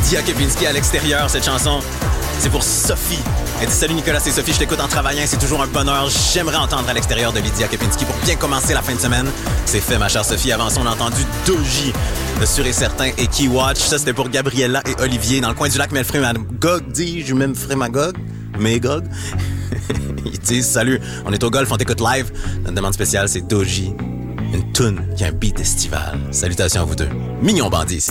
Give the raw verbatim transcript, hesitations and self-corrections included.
Lydia Kepinski à l'extérieur, cette chanson. C'est pour Sophie. Elle dit « Salut Nicolas, c'est Sophie, je t'écoute en travaillant, c'est toujours un bonheur. J'aimerais entendre à l'extérieur de Lydia Kepinski pour bien commencer la fin de semaine. » C'est fait, ma chère Sophie. Avant ça, on a entendu Doji, de Sûr et Certain et Keywatch. Ça, c'était pour Gabriella et Olivier. Dans le coin du lac Melfray-Magog, dis-je, Melfray-Magog? Magog? Ils disent « Salut, on est au golf, on t'écoute live. » Notre demande spéciale, c'est Doji. Une toune qui a un beat estival. Salutations à vous deux. Mignon bandit ici.